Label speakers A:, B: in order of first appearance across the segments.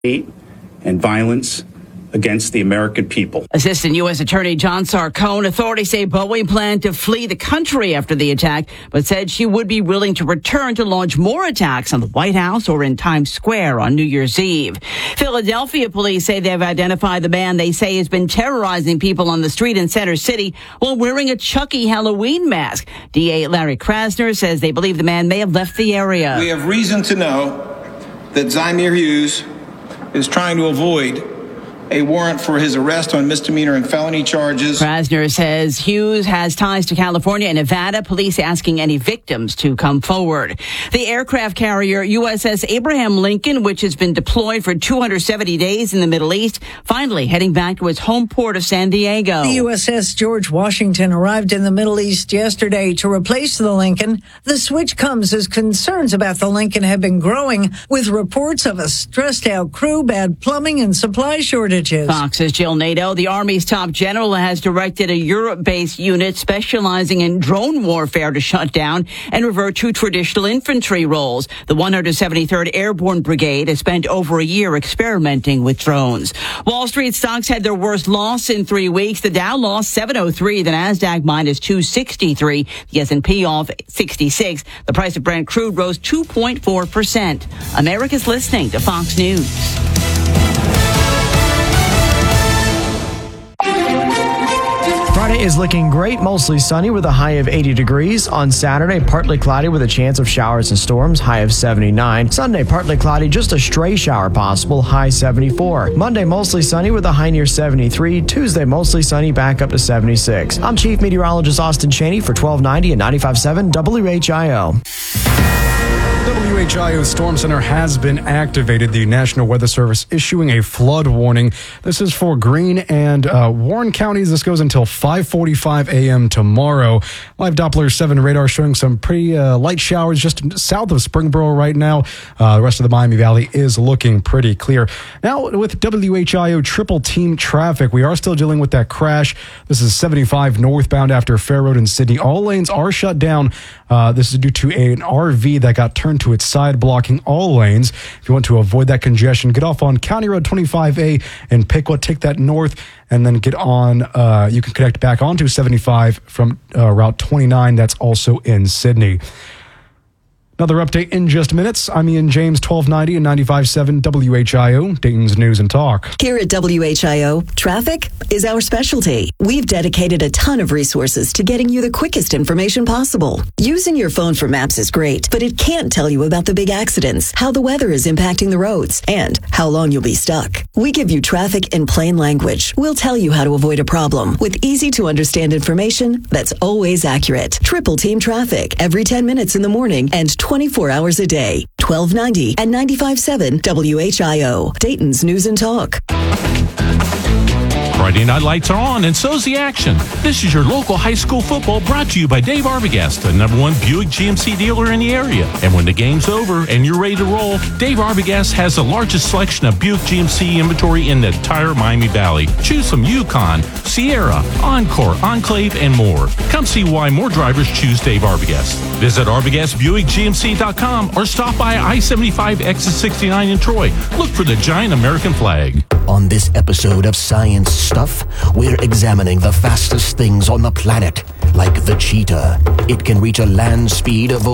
A: hate and violence against the American people.
B: Assistant U.S. Attorney John Sarcone, authorities say Boeing planned to flee the country after the attack, but said she would be willing to return to launch more attacks on the White House or in Times Square on New Year's Eve. Philadelphia police say they've identified the man they say has been terrorizing people on the street in Center City while wearing a Chucky Halloween mask. DA Larry Krasner says they believe the man may have left the area.
C: We have reason to know that Zymir Hughes is trying to avoid a warrant for his arrest on misdemeanor and felony charges.
B: Krasner says Hughes has ties to California and Nevada. Police asking any victims to come forward. The aircraft carrier USS Abraham Lincoln, which has been deployed for 270 days in the Middle East, finally heading back to its home port of San Diego.
D: The USS George Washington arrived in the Middle East yesterday to replace the Lincoln. The switch comes as concerns about the Lincoln have been growing, with reports of a stressed-out crew, bad plumbing, and supply shortages.
B: Fox's Jill Nato, the Army's top general, has directed a Europe-based unit specializing in drone warfare to shut down and revert to traditional infantry roles. The 173rd Airborne Brigade has spent over a year experimenting with drones. Wall Street stocks had their worst loss in 3 weeks. The Dow lost 703, the Nasdaq minus 263, the S&P off 66. The price of Brent crude rose 2.4%. America's listening to Fox News.
E: Friday is looking great, mostly sunny with a high of 80 degrees. On Saturday, partly cloudy with a chance of showers and storms, high of 79. Sunday, partly cloudy, just a stray shower possible, high 74. Monday, mostly sunny with a high near 73. Tuesday, mostly sunny, back up to 76. I'm Chief Meteorologist Austin Cheney for 1290 and 95.7 WHIO.
F: WHIO Storm Center has been activated. The National Weather Service issuing a flood warning. This is for Greene and Warren counties. This goes until 5:45 a.m. tomorrow. Live Doppler 7 radar showing some pretty light showers just south of Springboro right now. The rest of the Miami Valley is looking pretty clear. Now, with WHIO triple team traffic, we are still dealing with that crash. This is 75 northbound after Fair Road in Sydney. All lanes are shut down. This is due to an RV that got turned to its side, blocking all lanes. If you want to avoid that congestion, get off on County Road 25A in Piqua, take that north, and then get on, you can connect back onto 75 from Route 29. That's also in Sydney. Another update in just minutes. I'm Ian James, 1290 and 95.7 WHIO, Dayton's News and Talk.
G: Here at WHIO, traffic is our specialty. We've dedicated a ton of resources to getting you the quickest information possible. Using your phone for maps is great, but it can't tell you about the big accidents, how the weather is impacting the roads, and how long you'll be stuck. We give you traffic in plain language. We'll tell you how to avoid a problem with easy-to-understand information that's always accurate. Triple Team Traffic every 10 minutes in the morning and 24 hours a day. 1290 and 95.7 WHIO, Dayton's News and Talk.
H: Friday night lights are on, and so's the action. This is your local high school football brought to you by Dave Arbogast, the #1 Buick GMC dealer in the area. And when the game's over and you're ready to roll, Dave Arbogast has the largest selection of Buick GMC inventory in the entire Miami Valley. Choose from Yukon, Sierra, Encore, Enclave, and more. Come see why more drivers choose Dave Arbogast. Visit ArbogastBuickGMC.com or stop by I-75 exit 69 in Troy. Look for the giant American flag.
I: On this episode of Science Stuff, we're examining the fastest things on the planet, like the cheetah. It can reach a land speed of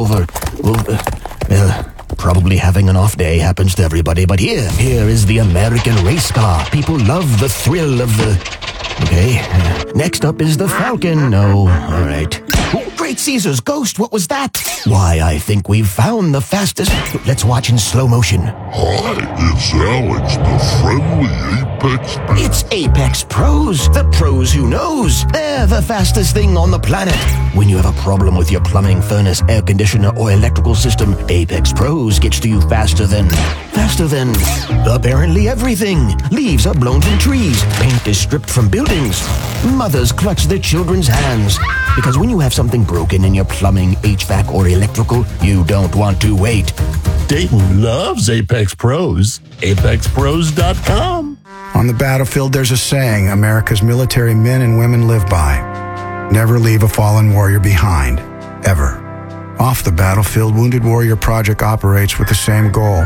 I: probably having an off day happens to everybody, but here is the American race car. People love the thrill of the... Okay, next up is the Falcon. No, all right. Oh, Great Caesar's ghost, what was that? Why, I think we've found the fastest... Let's watch in slow motion.
J: Hi, it's Alex, the friendly Apex...
I: It's Apex Pros, the pros who knows. They're the fastest thing on the planet. When you have a problem with your plumbing, furnace, air conditioner, or electrical system, Apex Pros gets to you faster than apparently everything. Leaves are blown from trees. Paint is stripped from buildings. Mothers clutch their children's hands. Because when you have something broken in your plumbing, HVAC, or electrical, you don't want to wait.
J: Dayton loves Apex Pros. ApexPros.com.
K: On the battlefield, there's a saying America's military men and women live by. Never leave a fallen warrior behind. Ever. Off the battlefield, Wounded Warrior Project operates with the same goal.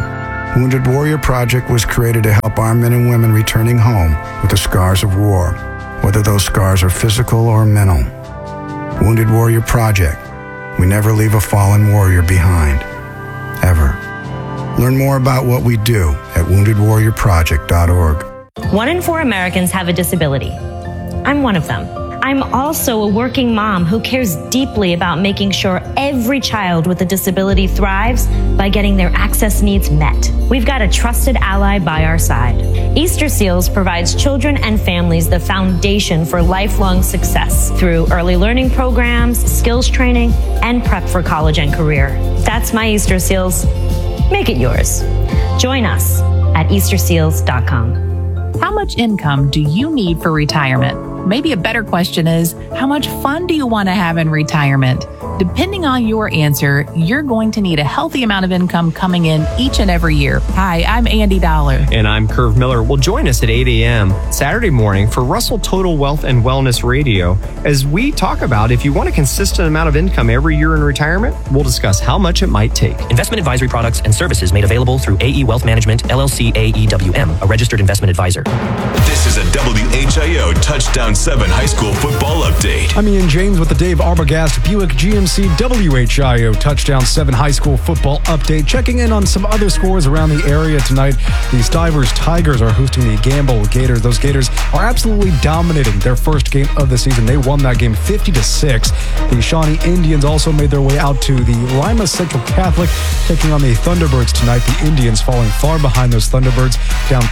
K: Wounded Warrior Project was created to help our men and women returning home with the scars of war, whether those scars are physical or mental. Wounded Warrior Project. We never leave a fallen warrior behind. Ever. Learn more about what we do at woundedwarriorproject.org.
L: 1 in 4 Americans have a disability. I'm one of them. I'm also a working mom who cares deeply about making sure every child with a disability thrives by getting their access needs met. We've got a trusted ally by our side. Easter Seals provides children and families the foundation for lifelong success through early learning programs, skills training, and prep for college and career. That's my Easter Seals. Make it yours. Join us at easterseals.com.
M: How much income do you need for retirement? Maybe a better question is, how much fun do you want to have in retirement? Depending on your answer, you're going to need a healthy amount of income coming in each and every year. Hi, I'm Andy Dollar.
E: And I'm Curve Miller. Well, join us at 8 a.m. Saturday morning for Russell Total Wealth and Wellness Radio as we talk about if you want a consistent amount of income every year in retirement, we'll discuss how much it might take.
N: Investment advisory products and services made available through AE Wealth Management, LLC AEWM, a registered investment advisor.
O: This is a WHIO Touchdown 7 high school football update.
F: I'm Ian James with the Dave Arbogast Buick GMC WHIO Touchdown 7 high school football update. Checking in on some other scores around the area tonight. The Stivers Tigers are hosting the Gamble Gators. Those Gators are absolutely dominating their first game of the season. They won that game 50-6. The Shawnee Indians also made their way out to the Lima Central Catholic, taking on the Thunderbirds tonight. The Indians falling far behind those Thunderbirds, down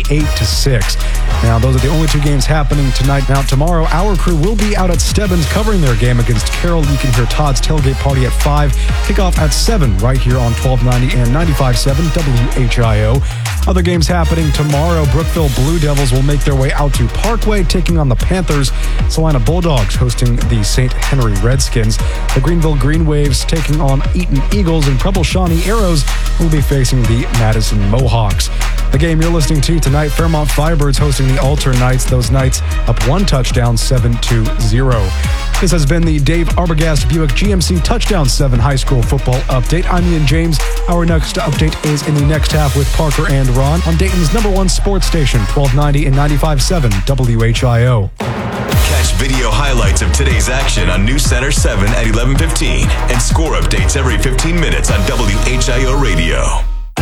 F: 28-6. Now, those are the only 2 games happening tonight. Now, tomorrow, our crew will be out at Stebbins covering their game against Carroll. You can hear Todd's tailgate party at 5, kickoff at 7 right here on 1290 and 95.7 WHIO. Other games happening tomorrow. Brookville Blue Devils will make their way out to Parkway, taking on the Panthers. Salina Bulldogs hosting the St. Henry Redskins. The Greenville Green Waves taking on Eaton Eagles, and Preble Shawnee Arrows will be facing the Madison Mohawks. The game you're listening to tonight, Fairmont Firebirds hosting the Alter Knights. Those Knights up 1 touchdown, 7-0. This has been the Dave Arbogast Buick GMC Touchdown 7 high school football update. I'm Ian James. Our next update is in the next half with Parker and Ron on Dayton's #1 sports station, 1290 and 95.7 WHIO.
O: Catch video highlights of today's action on News Center 7 at 11:15 and score updates every 15 minutes on WHIO Radio.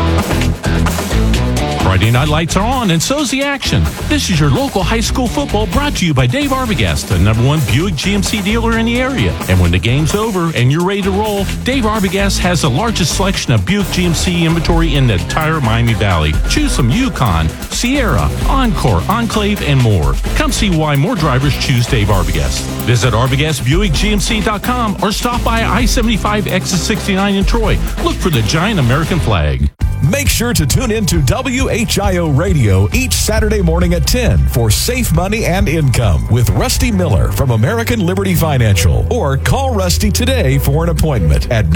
H: Friday night lights are on, and so's the action. This is your local high school football brought to you by Dave Arbogast, the #1 Buick GMC dealer in the area. And when the game's over and you're ready to roll, Dave Arbogast has the largest selection of Buick GMC inventory in the entire Miami Valley. Choose from Yukon, Sierra, Encore, Enclave, and more. Come see why more drivers choose Dave Arbogast. Visit ArbogastBuickGMC.com or stop by I-75 exit 69 in Troy. Look for the giant American flag.
P: Make sure to tune in to WHIO Radio each Saturday morning at 10 for Safe Money and Income with Rusty Miller from American Liberty Financial. Or call Rusty today for an appointment at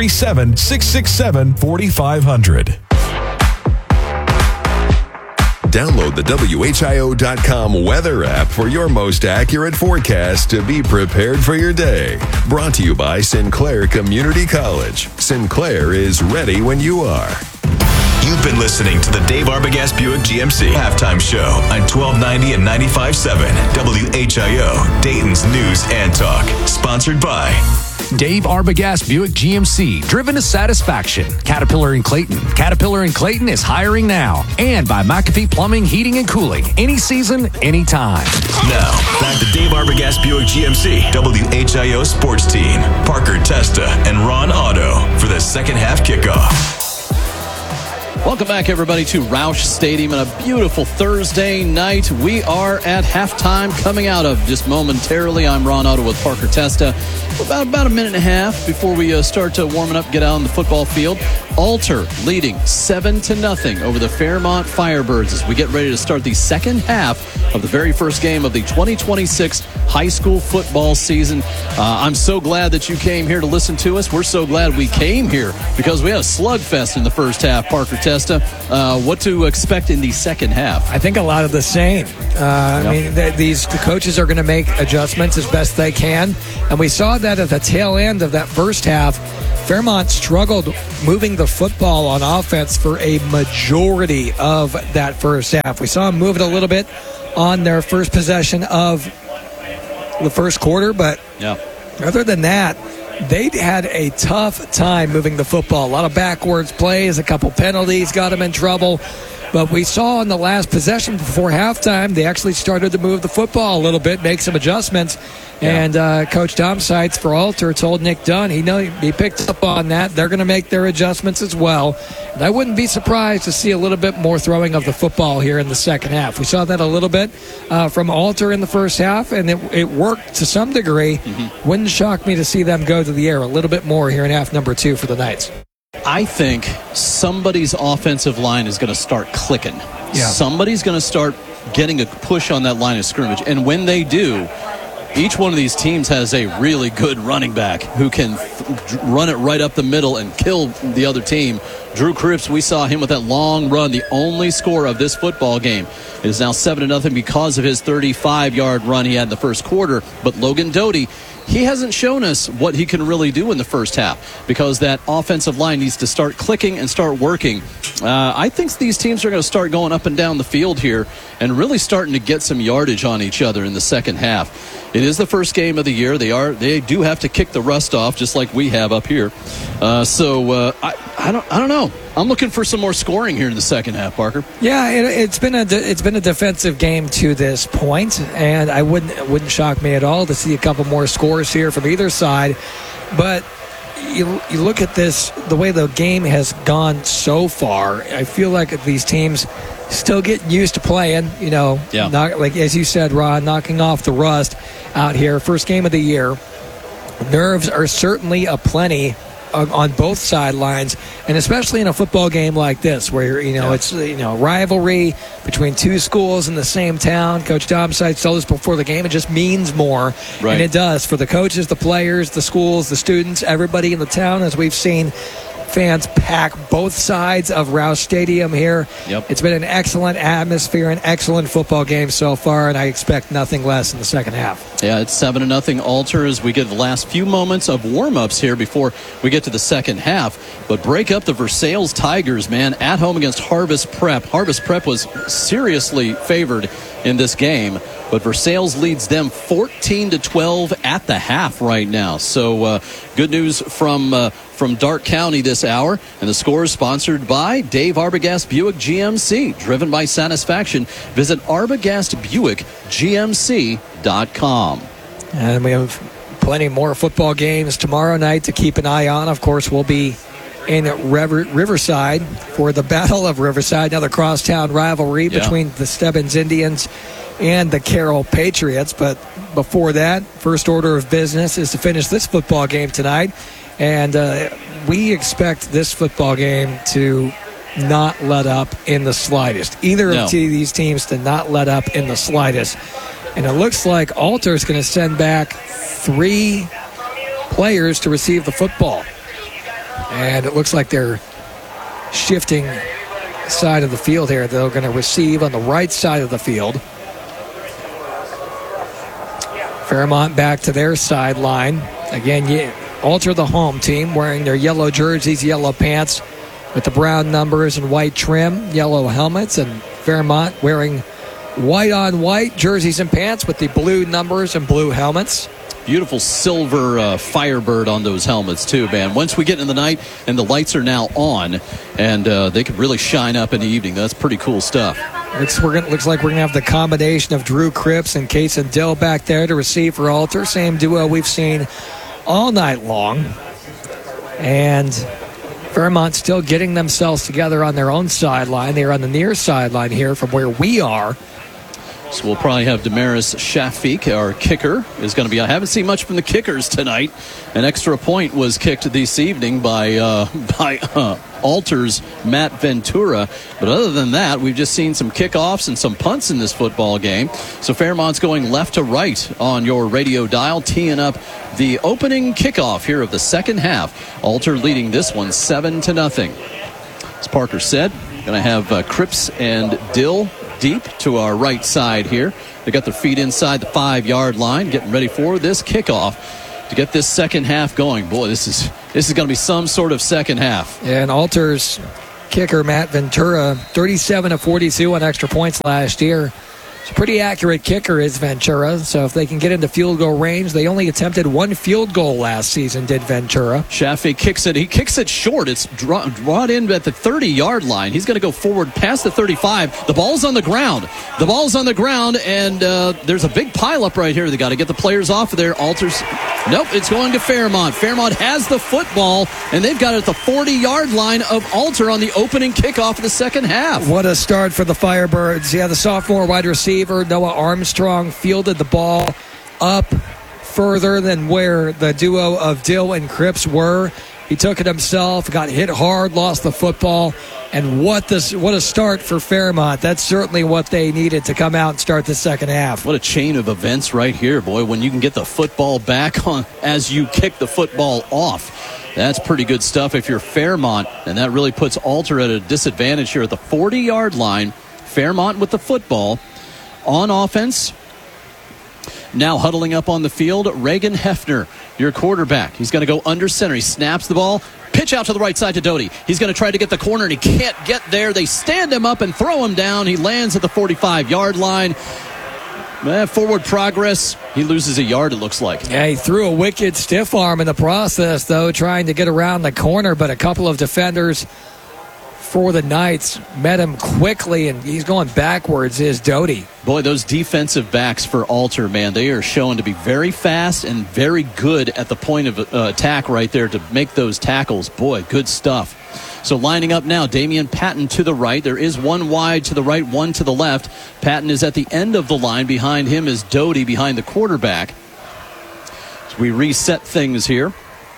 P: 937-667-4500.
Q: Download the WHIO.com weather app for your most accurate forecast to be prepared for your day. Brought to you by Sinclair Community College. Sinclair is ready when you are.
O: You've been listening to the Dave Arbogast Buick GMC halftime show on 1290 and 95.7 WHIO, Dayton's News and Talk. Sponsored by
R: Dave Arbogast Buick GMC, driven to satisfaction. Caterpillar in Clayton. Caterpillar in Clayton is hiring now. And by McAfee Plumbing, Heating, and Cooling. Any season, anytime.
O: Now, back to Dave Arbogast Buick GMC, WHIO sports team. Parker Testa and Ron Otto for the second half kickoff.
S: Welcome back, everybody, to Roush Stadium on a beautiful Thursday night. We are at halftime, coming out of just momentarily. I'm Ron Otto with Parker Testa. About a minute and a half before we start warming up, get out on the football field. Alter leading 7-0 over the Fairmont Firebirds as we get ready to start the second half of the very first game of the 2026 high school football season. I'm so glad that you came here to listen to us. We're so glad we came here because we had a slugfest in the first half, Parker Testa. Testa. What to expect in the second half?
T: I think a lot of the same. I mean, the coaches are going to make adjustments as best they can. And we saw that at the tail end of that first half. Fairmont struggled moving the football on offense for a majority of that first half. We saw them move it a little bit on their first possession of the first quarter, but other than that, they had a tough time moving the football. A lot of backwards plays, a couple penalties got them in trouble. But we saw in the last possession before halftime, they actually started to move the football a little bit, make some adjustments. And Coach Tom Seitz for Alter told Nick Dunn, he picked up on that. They're going to make their adjustments as well. And I wouldn't be surprised to see a little bit more throwing of the football here in the second half. We saw that a little bit from Alter in the first half, and it worked to some degree. Wouldn't shock me to see them go to the air a little bit more here in half number 2 for the Knights.
S: I think somebody's offensive line is going to start clicking. Somebody's going to start getting a push on that line of scrimmage. And when they do, each one of these teams has a really good running back who can run it right up the middle and kill the other team. Drew Cripps, we saw him with that long run. The only score of this football game is now 7-0 because of his 35-yard run he had in the first quarter. But Logan Doty, he hasn't shown us what he can really do in the first half because that offensive line needs to start clicking and start working. I think these teams are going to start going up and down the field here and really starting to get some yardage on each other in the second half. It is the first game of the year. They do have to kick the rust off just like we have up here. I don't know. I'm looking for some more scoring here in the second half, Parker.
T: Yeah, it's been a defensive game to this point, and it wouldn't shock me at all to see a couple more scores here from either side. But you look at this, the way the game has gone so far, I feel like these teams still getting used to playing, like as you said, Ron, knocking off the rust out here. First game of the year. Nerves are certainly aplenty on both sidelines, and especially in a football game like this where it's rivalry between two schools in the same town. Coach Tom Seitz told us before the game it just means more, and it does for the coaches, the players, the schools, the students, everybody in the town, as we've seen fans pack both sides of Roush Stadium here. It's been an excellent atmosphere, an excellent football game so far, and I expect nothing less in the second half.
S: Yeah, it's 7-0 Alter as we get the last few moments of warm-ups here before we get to the second half. But break up the Versailles Tigers, man, at home against Harvest Prep. Harvest Prep was seriously favored in this game, but Versailles leads them 14-12 at the half right now. So good news from Darke County this hour, and the score is sponsored by Dave Arbogast Buick GMC. Driven by satisfaction. Visit ArbogastBuickGMC.com.
T: And we have plenty more football games tomorrow night to keep an eye on. Of course, we'll be in Riverside for the Battle of Riverside, another crosstown rivalry between the Stebbins Indians and the Carroll Patriots. But before that, first order of business is to finish this football game tonight. And we expect this football game to not let up in the slightest. Either of these teams to not let up in the slightest. And it looks like Alter is going to send back 3 players to receive the football. And it looks like they're shifting side of the field here. They're going to receive on the right side of the field. Fairmont back to their sideline. Again, Alter, the home team, wearing their yellow jerseys, yellow pants with the brown numbers and white trim, yellow helmets, and Fairmont wearing white on white jerseys and pants with the blue numbers and blue helmets.
S: Beautiful silver Firebird on those helmets too, man. Once we get in the night and the lights are now on, and they could really shine up in the evening. That's pretty cool stuff.
T: Looks like we're going to have the combination of Drew Cripps and Kason Dill back there to receive for Alter. Same duo we've seen all night long. And Fairmont still getting themselves together on their own sideline. They're on the near sideline here from where we are.
S: So we'll probably have Damaris Shafiq, our kicker, is going to be. I haven't seen much from the kickers tonight. An extra point was kicked this evening by Alter's Matt Ventura. But other than that, we've just seen some kickoffs and some punts in this football game. So Fairmont's going left to right on your radio dial, teeing up the opening kickoff here of the second half. Alter leading this one 7-0. As Parker said, going to have Cripps and Dill deep to our right side here. They got their feet inside the 5-yard line, getting ready for this kickoff to get this second half going. Boy, this is going to be some sort of second half.
T: And Alter's kicker, Matt Ventura, 37 of 42 on extra points last year. It's a pretty accurate kicker is Ventura, so if they can get into field goal range, they only attempted 1 field goal last season, did Ventura.
S: Chaffee kicks it. He kicks it short. It's brought in at the 30-yard line. He's going to go forward past the 35. The ball's on the ground. And there's a big pileup right here. They got to get the players off of there. Alters. Nope, it's going to Fairmont. Fairmont has the football, and they've got it at the 40-yard line of Alter on the opening kickoff of the second half.
T: What a start for the Firebirds. Yeah, the sophomore wide receiver, Noah Armstrong, fielded the ball up further than where the duo of Dill and Cripps were. He took it himself, got hit hard, lost the football, and what a start for Fairmont. That's certainly what they needed to come out and start the second half.
S: What a chain of events right here, boy, when you can get the football back on as you kick the football off. That's pretty good stuff if you're Fairmont, and that really puts Alter at a disadvantage here at the 40-yard line. Fairmont with the football on offense. Now huddling up on the field, Reagan Hefner, your quarterback. He's going to go under center. He snaps the ball. Pitch out to the right side to Doty. He's going to try to get the corner, and he can't get there. They stand him up and throw him down. He lands at the 45-yard line. Forward progress. He loses a yard, it looks like.
T: Yeah, he threw a wicked stiff arm in the process, though, trying to get around the corner, but a couple of defenders for the Knights met him quickly, and he's going backwards, is Doty.
S: Boy, those defensive backs for Alter, man, they are shown to be very fast and very good at the point of attack right there to make those tackles. Boy, good stuff. So lining up now, Damian Patton to the right. There is one wide to the right, one to the left. Patton is at the end of the line. Behind him is Doty behind the quarterback. So we reset things here.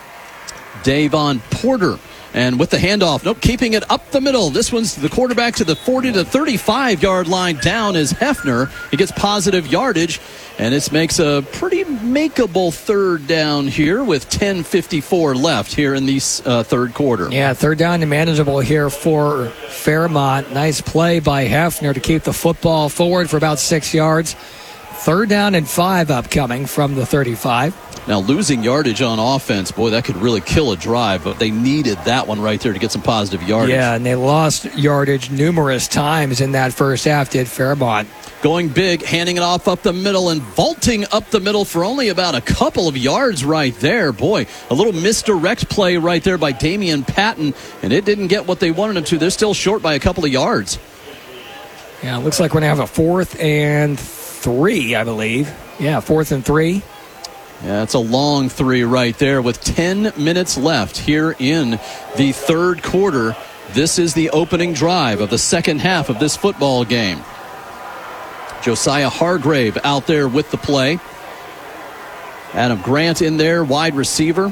S: Davon Porter. And with the handoff, keeping it up the middle. This one's the quarterback to the 40 to 35-yard line. Down is Hefner. He gets positive yardage, and this makes a pretty makeable third down here with 10:54 left here in the third quarter.
T: Yeah, third down and manageable here for Fairmont. Nice play by Hefner to keep the football forward for about 6 yards. Third down and 5 upcoming from the 35.
S: Now, losing yardage on offense, boy, that could really kill a drive, but they needed that one right there to get some positive yardage.
T: Yeah, and they lost yardage numerous times in that first half, did Fairmont.
S: Going big, handing it off up the middle and vaulting up the middle for only about a couple of yards right there. Boy, a little misdirect play right there by Damian Patton, and it didn't get what they wanted him to. They're still short by a couple of yards.
T: Yeah, it looks like we're going to have a 4th and 3, I believe. Yeah, 4th and 3.
S: Yeah, it's a long 3 right there with 10 minutes left here in the third quarter. This is the opening drive of the second half of this football game. Josiah Hargrave out there with the play. Adam Grant in there, wide receiver.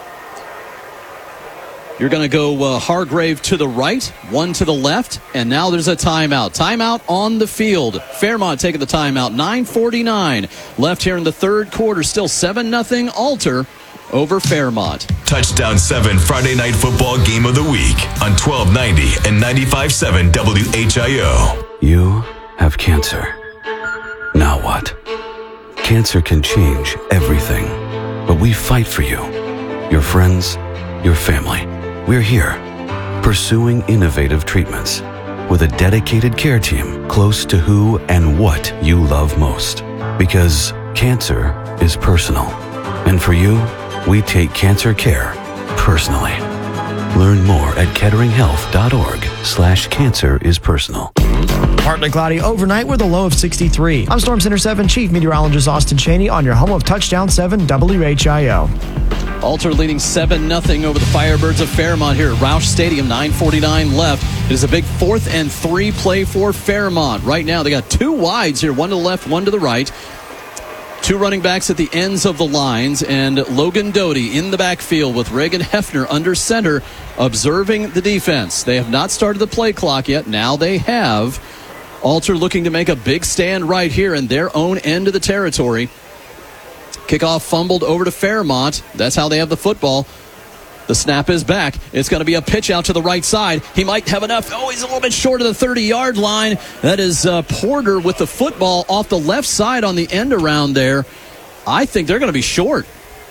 S: You're going to go Hargrave to the right, one to the left, and now there's a timeout. Timeout on the field. Fairmont taking the timeout. 9:49 left here in the third quarter. Still 7-0 Alter over Fairmont.
O: Touchdown 7 Friday Night Football Game of the Week on 1290 and 95.7 WHIO.
U: You have cancer. Now what? Cancer can change everything, but we fight for you, your friends, your family. We're here, pursuing innovative treatments with a dedicated care team close to who and what you love most. Because cancer is personal. And for you, we take cancer care personally. Learn more at ketteringhealth.org/cancerispersonal.
E: Partly cloudy overnight with a low of 63. I'm Storm Center 7 Chief Meteorologist Austin Cheney on your home of Touchdown 7 WHIO.
S: Alter leading 7-0 over the Firebirds of Fairmont here at Roush Stadium. 9:49 left. It is a big 4th and 3 play for Fairmont. Right now they got 2 wides here, one to the left, one to the right. 2 running backs at the ends of the lines, and Logan Doty in the backfield with Reagan Hefner under center, observing the defense. They have not started the play clock yet. Now they have. Alter looking to make a big stand right here in their own end of the territory. Kickoff fumbled over to Fairmont. That's how they have the football. The snap is back. It's going to be a pitch out to the right side. He might have enough. Oh, he's a little bit short of the 30-yard line. That is Porter with the football off the left side on the end around there. I think they're going to be short.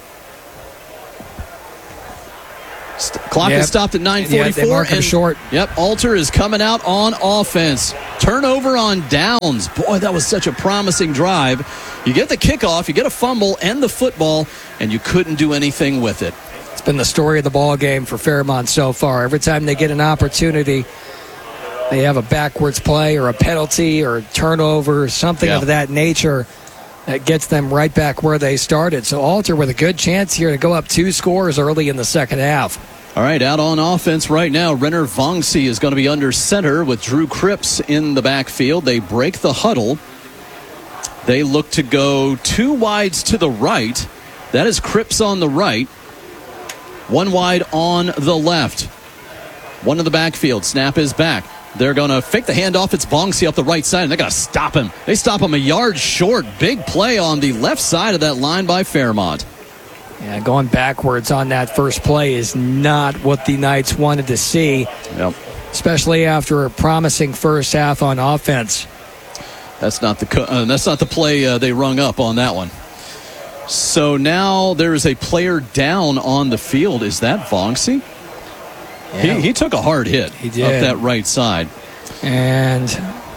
S: Clock is stopped at 9:44.
T: Yeah, they mark him short.
S: Yep, Alter is coming out on offense. Turnover on downs. Boy, that was such a promising drive. You get the kickoff, you get a fumble and the football, and you couldn't do anything with it.
T: It's been the story of the ball game for Fairmont so far. Every time they get an opportunity, they have a backwards play or a penalty or a turnover, something of that nature that gets them right back where they started. So Alter with a good chance here to go up 2 scores early in the second half.
S: All right, out on offense right now, Renner Vongsi is going to be under center with Drew Cripps in the backfield. They break the huddle. They look to go 2 wides to the right. That is Cripps on the right. 1 wide on the left. 1 in the backfield. Snap is back. They're going to fake the handoff. It's Vongsi up the right side, and they're going to stop him. They stop him a yard short. Big play on the left side of that line by Fairmont.
T: Yeah, going backwards on that first play is not what the Knights wanted to see, especially after a promising first half on offense.
S: That's not the play they rung up on that one. So now there is a player down on the field. Is that Vongsi? Yeah. He took a hard hit up that right side. And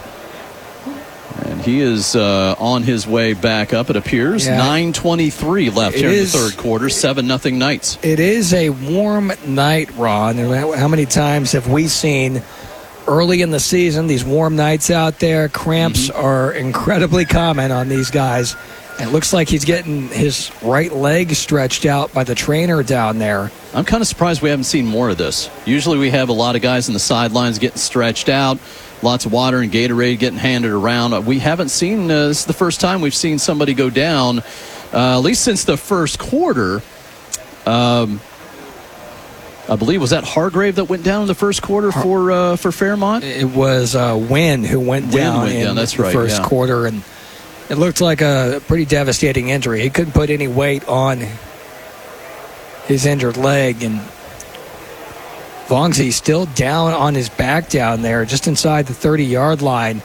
S: he is on his way back up, it appears. 9:23 left here in the third quarter. 7-0 Knights.
T: It is a warm night, Ron. How many times have we seen early in the season these warm nights out there? Cramps are incredibly common on these guys. It looks like he's getting his right leg stretched out by the trainer down there.
S: I'm kind of surprised we haven't seen more of this. Usually we have a lot of guys in the sidelines getting stretched out, lots of water and Gatorade getting handed around. We haven't seen, this is the first time we've seen somebody go down, at least since the first quarter. I believe, was that Hargrave that went down in the first quarter for Fairmont?
T: It was Wynn who went down in the first quarter, and it looked like a pretty devastating injury. He couldn't put any weight on his injured leg, and Vongsi's still down on his back down there, just inside the 30-yard line.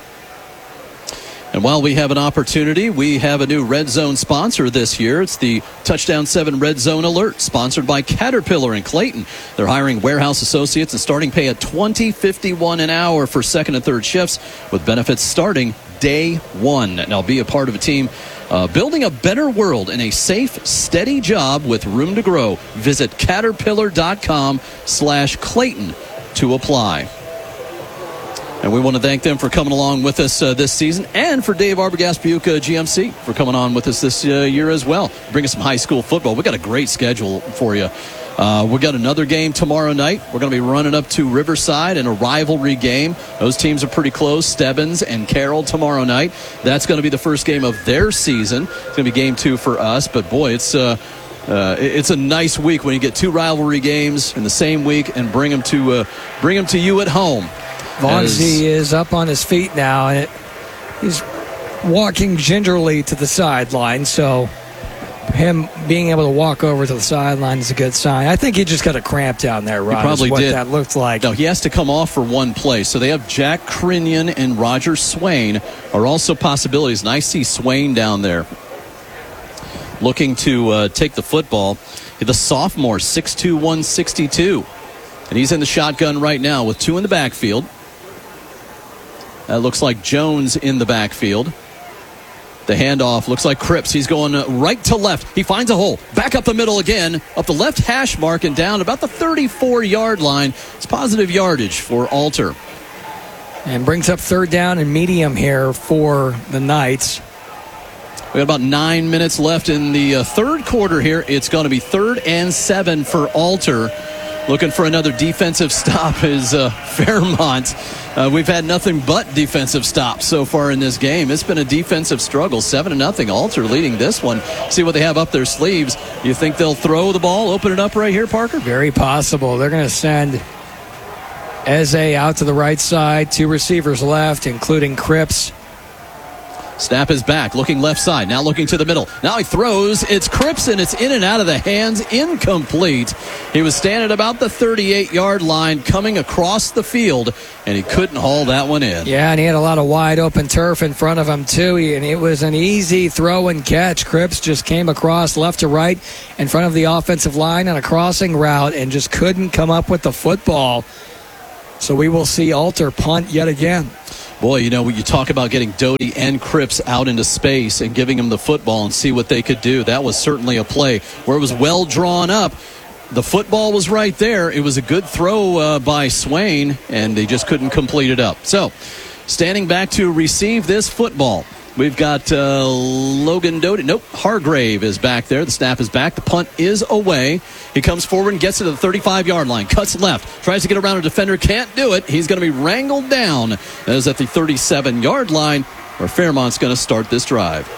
S: And while we have an opportunity, we have a new Red Zone sponsor this year. It's the Touchdown 7 Red Zone Alert, sponsored by Caterpillar in Clayton. They're hiring warehouse associates and starting pay at $20.51 an hour for second and third shifts, with benefits starting day one. Now be a part of a team building a better world in a safe, steady job with room to grow. Visit caterpillar.com/Clayton to apply. And we want to thank them for coming along with us this season, and for Dave Arbogast Buick GMC for coming on with us this year as well. Bring us some high school football. We got a great schedule for you. We got another game tomorrow night. We're going to be running up to Riverside in a rivalry game. Those teams are pretty close, Stebbins and Carroll tomorrow night. That's going to be the first game of their season. It's going to be game 2 for us. But boy, it's a nice week when you get 2 rivalry games in the same week and bring them to you at home.
T: Vongsi is up on his feet now, and he's walking gingerly to the sideline, so him being able to walk over to the sideline is a good sign. I think he just got a cramp down there, Ron.
S: He probably
T: what
S: did.
T: That looked like.
S: No, he has to come off for one play. So they have Jack Crinion and Roger Swain are also possibilities, and I see Swain down there looking to take the football. The sophomore, 6'2", 162. And he's in the shotgun right now with 2 in the backfield. That looks like Jones in the backfield. The handoff looks like Cripps. He's going right to left. He finds a hole. Back up the middle again. Up the left hash mark and down about the 34-yard line. It's positive yardage for Alter.
T: And brings up third down and medium here for the Knights.
S: We got about 9 minutes left in the third quarter here. It's going to be 3rd and 7 for Alter. Looking for another defensive stop is Fairmont. We've had nothing but defensive stops so far in this game. It's been a defensive struggle. 7-0. Alter leading this one. See what they have up their sleeves. You think they'll throw the ball, open it up right here, Parker?
T: Very possible. They're going to send Eze out to the right side. 2 receivers left, including Cripps.
S: Snap is back, looking left side, now looking to the middle. Now he throws, it's Cripps, and it's in and out of the hands, incomplete. He was standing about the 38-yard line, coming across the field, and he couldn't haul that one in.
T: Yeah, and he had a lot of wide open turf in front of him, too, and it was an easy throw and catch. Cripps just came across left to right in front of the offensive line on a crossing route and just couldn't come up with the football. So we will see Alter punt yet again.
S: Boy, you know, when you talk about getting Doty and Cripps out into space and giving them the football and see what they could do, that was certainly a play where it was well drawn up. The football was right there. It was a good throw by Swain, and they just couldn't complete it up. So, standing back to receive this football, we've got Logan Doty. Nope, Hargrave is back there. The snap is back. The punt is away. He comes forward and gets to the 35-yard line. Cuts left. Tries to get around a defender. Can't do it. He's going to be wrangled down. That is at the 37-yard line, where Fairmont's going to start this drive.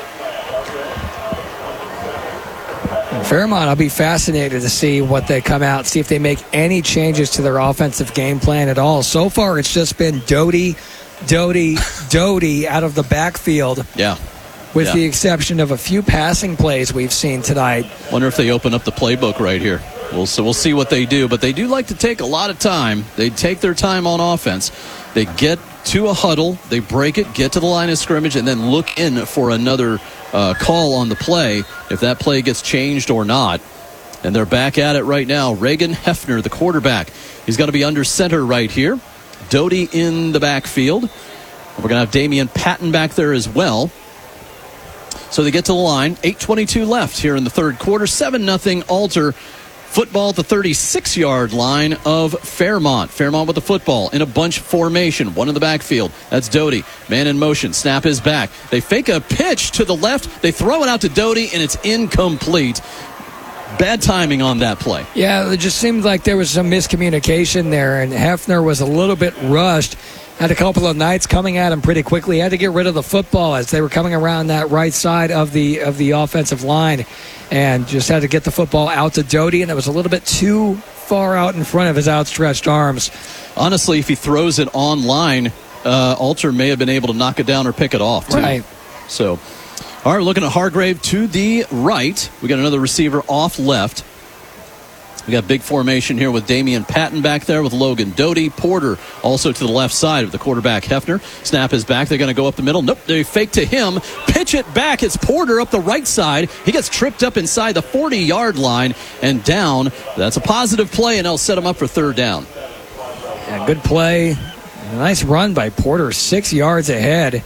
T: Fairmont, I'll be fascinated to see what they come out, see if they make any changes to their offensive game plan at all. So far, it's just been Doty out of the backfield.
S: Yeah.
T: With the exception of a few passing plays we've seen tonight.
S: Wonder if they open up the playbook right here. We'll see what they do, but they do like to take a lot of time. They take their time on offense. They get to a huddle, they break it, get to the line of scrimmage, and then look in for another call on the play, if that play gets changed or not. And they're back at it right now. Reagan Hefner, the quarterback. He's going to be under center right here. Doty in the backfield. We're going to have Damian Patton back there as well. So they get to the line. 8:22 left here in the third quarter. 7-0 Alter. Football at the 36-yard line of Fairmont. Fairmont with the football in a bunch formation. One in the backfield. That's Doty. Man in motion. Snap is back. They fake a pitch to the left. They throw it out to Doty, and it's incomplete. Bad timing on that play.
T: Yeah, it just seemed like there was some miscommunication there, and Hefner was a little bit rushed. Had a couple of Knights coming at him pretty quickly. Had to get rid of the football as they were coming around that right side of the offensive line, and just had to get the football out to Doty, and it was a little bit too far out in front of his outstretched arms.
S: Honestly, if he throws it online, Alter may have been able to knock it down or pick it off, too.
T: Right.
S: So, all right, we're looking at Hargrave to the right. We got another receiver off left. We got big formation here with Damian Patton back there with Logan Doty. Porter also to the left side of the quarterback Hefner. Snap is back. They're going to go up the middle. Nope, they fake to him. Pitch it back. It's Porter up the right side. He gets tripped up inside the 40-yard line and down. That's a positive play, and they'll set him up for third down.
T: Yeah, good play. A nice run by Porter. 6 yards ahead.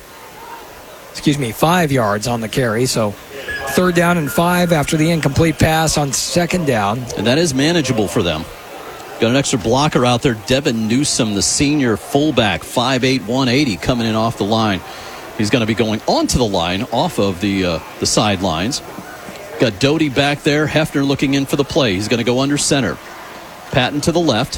T: 5 yards on the carry. So 3rd down and 5 after the incomplete pass on 2nd down.
S: And that is manageable for them. Got an extra blocker out there. Devin Newsom, the senior fullback, 5'8", 180, coming in off the line. He's going to be going onto the line off of the sidelines. Got Doty back there. Hefner looking in for the play. He's going to go under center. Patton to the left.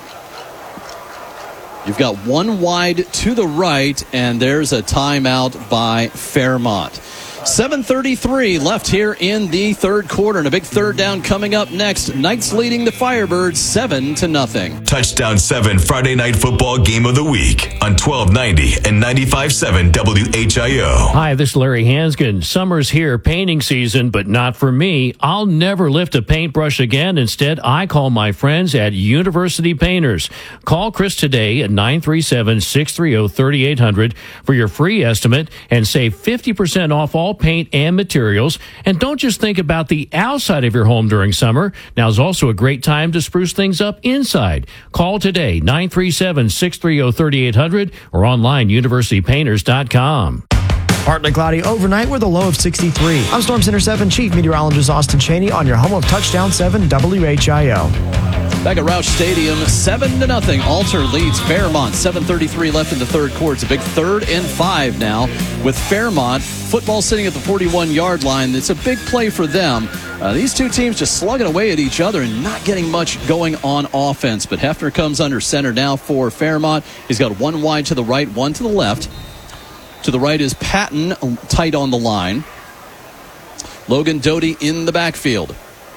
S: You've got one wide to the right, and there's a timeout by Fairmont. 7:33 left here in the third quarter, and a big third down coming up next. Knights leading the Firebirds 7-0.
O: Touchdown 7 Friday Night Football Game of the Week on 1290 and 95.7 WHIO.
A: Hi, this is Larry Hanskin. Summer's here, painting season, but not for me. I'll never lift a paintbrush again. Instead, I call my friends at University Painters. Call Chris today at 937-630-3800 for your free estimate and save 50% off all paint and materials. And don't just think about the outside of your home during summer. Now is also a great time to spruce things up inside. Call today, 937-630-3800 or online, universitypainters.com.
E: Partly cloudy overnight with a low of 63. I'm Storm Center 7 Chief Meteorologist Austin Cheney on your home of Touchdown 7 WHIO.
S: Back at Roush Stadium, 7-0. Alter leads Fairmont. 7:33 left in the third quarter. It's a big 3rd and 5 now with Fairmont. Football sitting at the 41-yard line. It's a big play for them. These two teams just slugging away at each other and not getting much going on offense. But Hefner comes under center now for Fairmont. He's got one wide to the right, one to the left. To the right is Patton, tight on the line. Logan Doty in the backfield.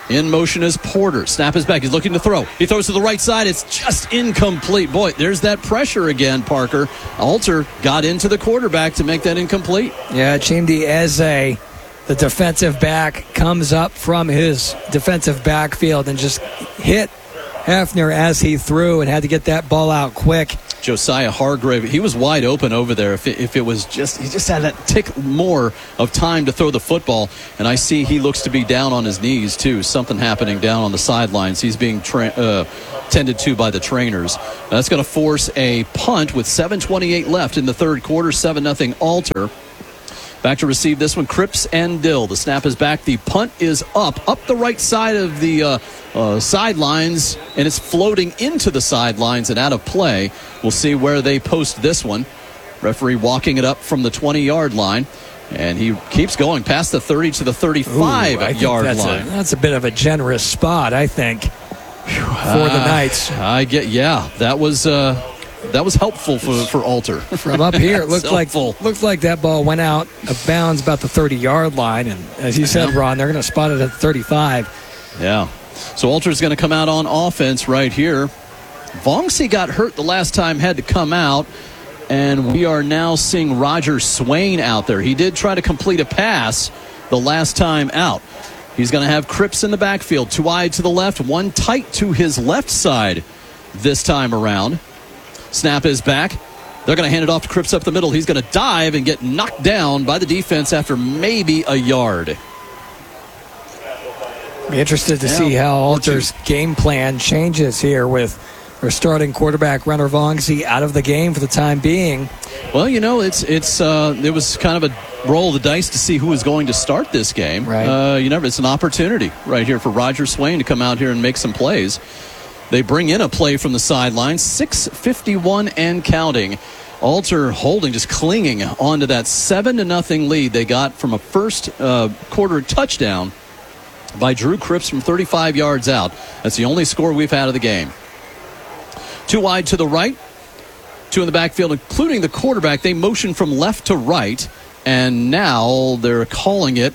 S: In motion is Porter. Snap is back. He's looking to throw. He throws to the right side. It's just incomplete. Boy, there's that pressure again, Parker. Alter got into the quarterback to make that incomplete.
T: Yeah, Chimdi Eze, the defensive back, comes up from his defensive backfield and just hit Hefner as he threw and had to get that ball out quick.
S: Josiah Hargrave, he was wide open over there. If it was just, he just had that tick more of time to throw the football. And I see he looks to be down on his knees, too. Something happening down on the sidelines. He's being tended to by the trainers. That's going to force a punt with 7:28 left in the third quarter, 7-0 Alter. Back to receive this one, Cripps and Dill. The snap is back. The punt is up the right side of the sidelines, and it's floating into the sidelines and out of play. We'll see where they post this one. Referee walking it up from the 20-yard line, and he keeps going past the 30 to the 35-yard line.
T: That's a bit of a generous spot, I think, for the Knights.
S: That was helpful for Alter.
T: From up here, it looked like that ball went out of bounds about the 30-yard line. And as you said, Ron, they're going to spot it at 35.
S: Yeah. So Alter's going to come out on offense right here. Vongsi got hurt the last time, had to come out. And we are now seeing Roger Swain out there. He did try to complete a pass the last time out. He's going to have Cripps in the backfield. 2 wide to the left, 1 tight to his left side this time around. Snap is back. They're going to hand it off to Cripps up the middle. He's going to dive and get knocked down by the defense after maybe a yard.
T: Be interested to see how Alter's game plan changes here with their starting quarterback, Renner Vongsi, out of the game for the time being.
S: Well, it was kind of a roll of the dice to see who was going to start this game.
T: Right.
S: It's an opportunity right here for Roger Swain to come out here and make some plays. They bring in a play from the sidelines, 6:51 and counting. Alter holding, just clinging onto that 7-0 lead they got from a first quarter touchdown by Drew Cripps from 35 yards out. That's the only score we've had of the game. 2 wide to the right, 2 in the backfield, including the quarterback. They motion from left to right, and now they're calling it.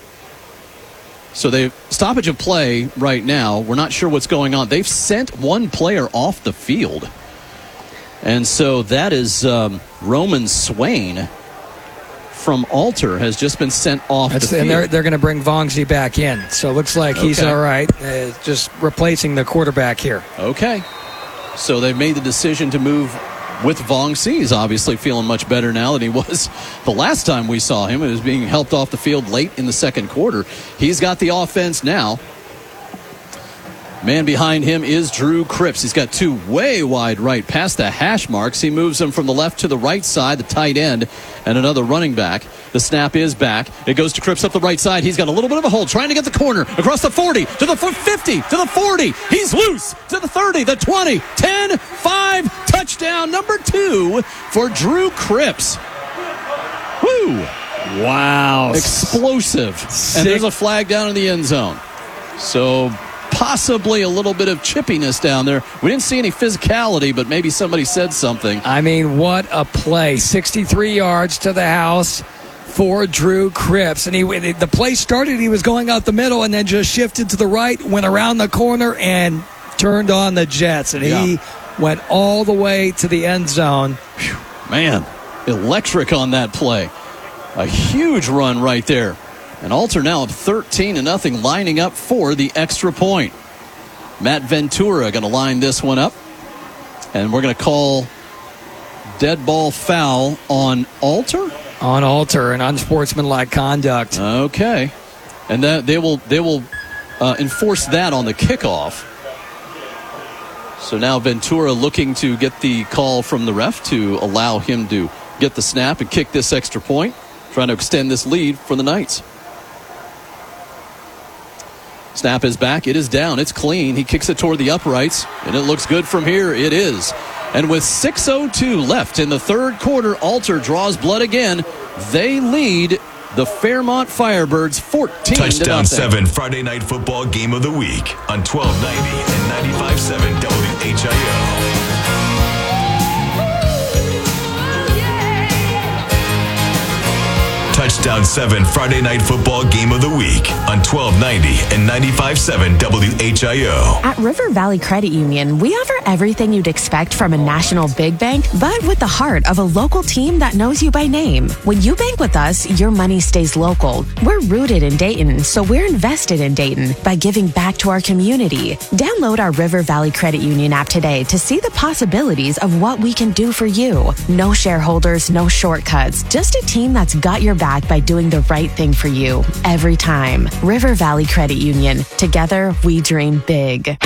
S: So they stoppage of play right now. We're not sure what's going on. They've sent 1 player off the field. And so that is Roman Swain from Alter has just been sent off the field.
T: And they're going to bring Vongsi back in. So it looks like he's all right. Just replacing the quarterback here.
S: Okay. So they've made the decision to move with Vongsi. He's obviously feeling much better now than he was the last time we saw him. It was being helped off the field late in the second quarter. He's got the offense now. Man behind him is Drew Cripps. He's got 2 way wide right past the hash marks. He moves them from the left to the right side, the tight end, and another running back. The snap is back. It goes to Cripps up the right side. He's got a little bit of a hole, trying to get the corner across the 40, to the 50, to the 40. He's loose to the 30, the 20, 10, 5, touchdown number 2 for Drew Cripps. Woo!
T: Wow.
S: Explosive. And there's a flag down in the end zone. So possibly a little bit of chippiness down there. We didn't see any physicality, but maybe somebody said something.
T: I mean, what a play. 63 yards to the house for Drew Cripps. And the play started, he was going out the middle and then just shifted to the right, went around the corner and turned on the jets. And he went all the way to the end zone.
S: Whew, man, electric on that play. A huge run right there. And Alter now up 13-0, lining up for the extra point. Matt Ventura going to line this one up. And we're going to call dead ball foul on Alter?
T: On Alter, and unsportsmanlike conduct.
S: Okay. And that they will enforce that on the kickoff. So now Ventura looking to get the call from the ref to allow him to get the snap and kick this extra point, trying to extend this lead for the Knights. Snap is back. It is down. It's clean. He kicks it toward the uprights, and it looks good from here. It is. And with 6:02 left in the third quarter, Alter draws blood again. They lead the Fairmont Firebirds 14-0.
O: Touchdown 7 Friday Night Football Game of the Week on 1290 and 95.7 WHIO. Touchdown 7 Friday Night Football Game of the Week on 1290 and 95.7 WHIO.
C: At River Valley Credit Union, we offer everything you'd expect from a national big bank, but with the heart of a local team that knows you by name. When you bank with us, your money stays local. We're rooted in Dayton, so we're invested in Dayton by giving back to our community. Download our River Valley Credit Union app today to see the possibilities of what we can do for you. No shareholders, no shortcuts, just a team that's got your back by doing the right thing for you every time. River Valley Credit Union. Together, we dream big.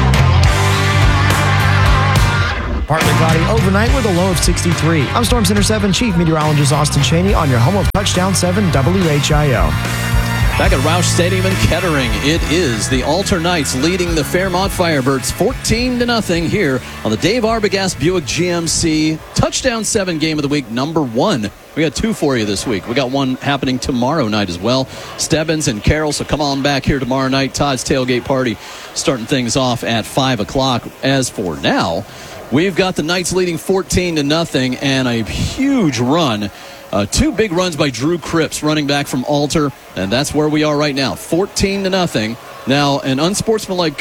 E: Partly cloudy overnight with a low of 63. I'm Storm Center 7 Chief Meteorologist Austin Cheney on your home of Touchdown 7 WHIO.
S: Back at Roush Stadium in Kettering, it is the Alter Knights leading the Fairmont Firebirds 14-0 here on the Dave Arbogast Buick GMC Touchdown 7 Game of the Week, number 1. We got 2 for you this week. We got one happening tomorrow night as well. Stebbins and Carroll, so come on back here tomorrow night. Todd's Tailgate Party starting things off at 5 o'clock. As for now, we've got the Knights leading 14-0 and a huge run. 2 big runs by Drew Cripps, running back from Alter, and that's where we are right now, 14-0. Now, an unsportsmanlike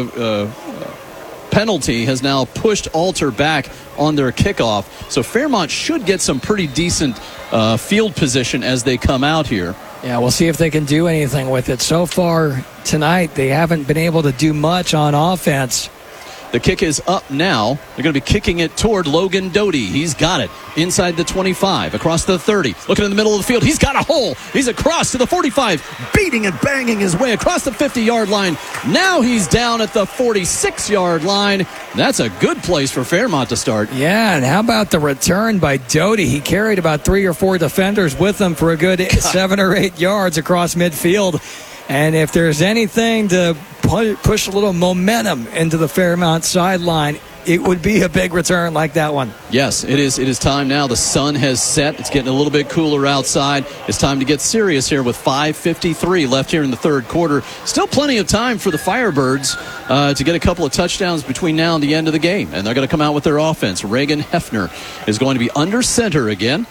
S: penalty has now pushed Alter back on their kickoff, so Fairmont should get some pretty decent field position as they come out here.
T: Yeah, we'll see if they can do anything with it. So far tonight, they haven't been able to do much on offense.
S: The kick is up now. They're going to be kicking it toward Logan Doty. He's got it inside the 25, across the 30. Looking in the middle of the field. He's got a hole. He's across to the 45, beating and banging his way across the 50-yard line. Now he's down at the 46-yard line. That's a good place for Fairmont to start.
T: Yeah, and how about the return by Doty? He carried about 3 or 4 defenders with him for a good 7 or 8 yards across midfield. And if there's anything to push a little momentum into the Fairmont sideline, it would be a big return like that one.
S: Yes, it is. It is time now. The sun has set. It's getting a little bit cooler outside. It's time to get serious here with 5:53 left here in the third quarter. Still plenty of time for the Firebirds to get a couple of touchdowns between now and the end of the game. And they're going to come out with their offense. Reagan Hefner is going to be under center again.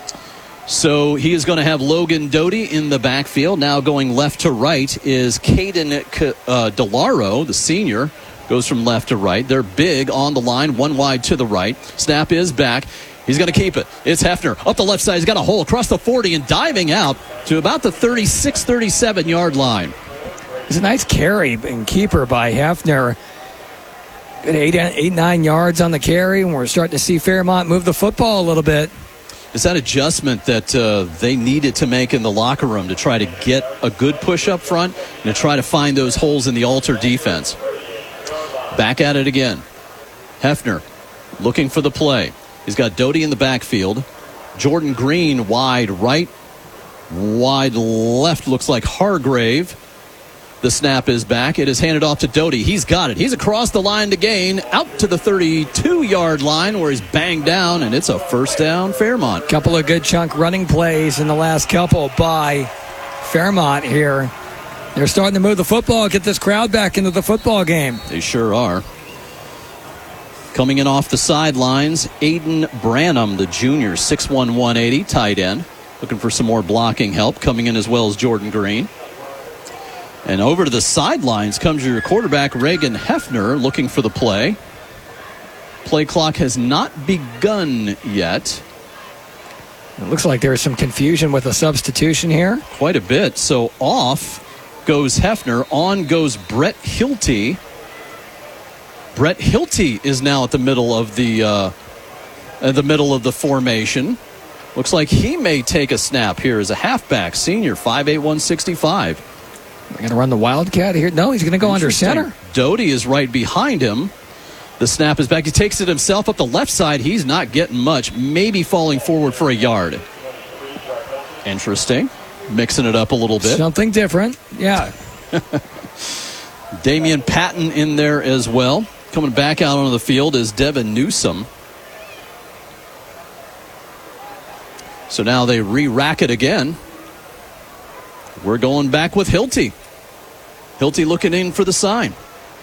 S: So he is going to have Logan Doty in the backfield. Now going left to right is Caden DeLaro, the senior. Goes from left to right. They're big on the line, one wide to the right. Snap is back. He's going to keep it. It's Hefner up the left side. He's got a hole across the 40 and diving out to about the 36, 37-yard line.
T: It's a nice carry and keeper by Hefner. Good 8-9 yards on the carry, and we're starting to see Fairmont move the football a little bit.
S: Is that adjustment that they needed to make in the locker room to try to get a good push up front and to try to find those holes in the Alter defense? Back at it again. Hefner looking for the play. He's got Doty in the backfield. Jordan Green wide right. Wide left looks like Hargrave. The snap is back. It is handed off to Doty. He's got it. He's across the line to gain, out to the 32-yard line where he's banged down, and it's a first down Fairmont.
T: Couple of good chunk running plays in the last couple by Fairmont here. They're starting to move the football, get this crowd back into the football game.
S: They sure are. Coming in off the sidelines, Aiden Branham, the junior, 6'1", 180, tight end. Looking for some more blocking help. Coming in as well as Jordan Green. And over to the sidelines comes your quarterback, Reagan Hefner, looking for the play. Play clock has not begun yet.
T: It looks like there's some confusion with a substitution here.
S: Quite a bit. So off goes Hefner. On goes Brett Hilty. Brett Hilty is now at the middle of the formation. Looks like he may take a snap here as a halfback. Senior, 5'8", 165.
T: We're going to run the Wildcat here. No, he's going to go under center.
S: Doty is right behind him. The snap is back. He takes it himself up the left side. He's not getting much. Maybe falling forward for a yard. Interesting. Mixing it up a little bit.
T: Something different. Yeah.
S: Damian Patton in there as well. Coming back out onto the field is Devin Newsom. So now they re-rack it again. We're going back with Hilty. Hilty looking in for the sign.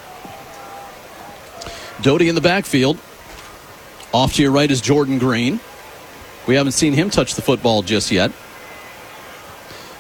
S: Doty in the backfield. Off to your right is Jordan Green. We haven't seen him touch the football just yet.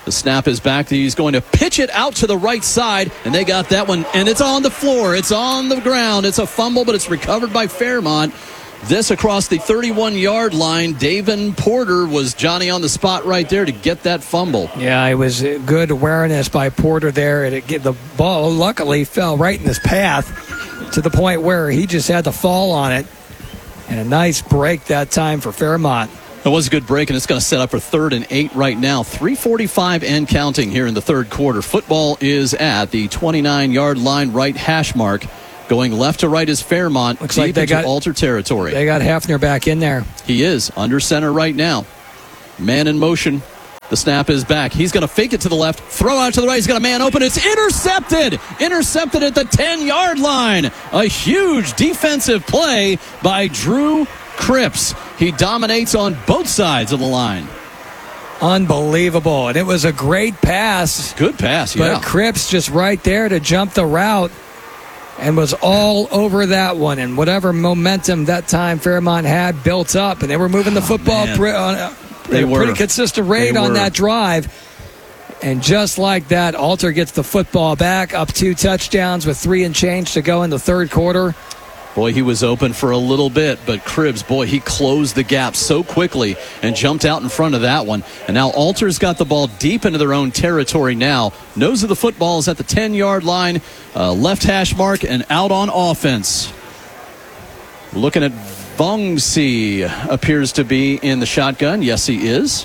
S: The snap is back. He's going to pitch it out to the right side, and they got that one, and it's on the floor. It's on the ground. It's a fumble, but it's recovered by Fairmont. This across the 31-yard line. Davin Porter was Johnny on the spot right there to get that fumble.
T: Yeah, it was good awareness by Porter there. The ball luckily fell right in his path to the point where he just had to fall on it. And a nice break that time for Fairmont.
S: It was a good break, and it's going to set up for 3rd and 8 right now. 3:45 and counting here in the third quarter. Football is at the 29-yard line, right hash mark. Going left to right is Fairmont.
T: Looks like they got
S: Alter territory.
T: They got Hafner back in there.
S: He is under center right now. Man in motion. The snap is back. He's going to fake it to the left, throw out to the right. He's got a man open. It's intercepted. Intercepted at the 10-yard line. A huge defensive play by Drew Cripps. He dominates on both sides of the line.
T: Unbelievable. And it was a great pass.
S: Good pass, yeah.
T: But Cripps just right there to jump the route and was all over that one. And whatever momentum that time Fairmont had built up, and they were moving the football
S: they were
T: pretty consistent rate on that drive. And just like that, Alter gets the football back, up 2 touchdowns with 3 and change to go in the third quarter.
S: Boy, he was open for a little bit, but Cribbs, boy, he closed the gap so quickly and jumped out in front of that one. And now Alter's got the ball deep into their own territory now. Nose of the football is at the 10-yard line, left hash mark, and out on offense. Looking at Vongsi, appears to be in the shotgun. Yes, he is.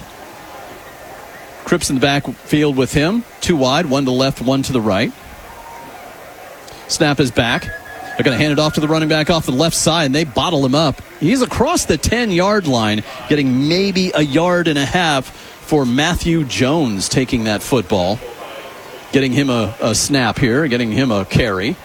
S: Cripps in the backfield with him. 2 wide, 1 to the left, 1 to the right. Snap is back. They're going to hand it off to the running back off the left side, and they bottle him up. He's across the 10-yard line, getting maybe a yard and a half for Matthew Jones taking that football. Getting him a snap here, getting him a carry.